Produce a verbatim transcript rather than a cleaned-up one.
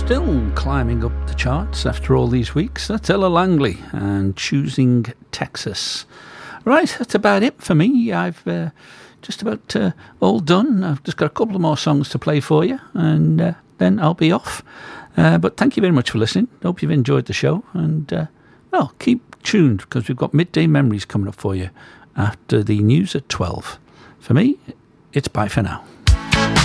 Still climbing up the charts after all these weeks. That's Ella Langley and Choosing Texas. Right, that's about it for me. I've uh, just about uh, all done. I've just got a couple of more songs to play for you, and uh, then I'll be off. Uh, but thank you very much for listening. Hope you've enjoyed the show, and uh, well, keep tuned because we've got Midday Memories coming up for you after the news at twelve. For me, it's bye for now.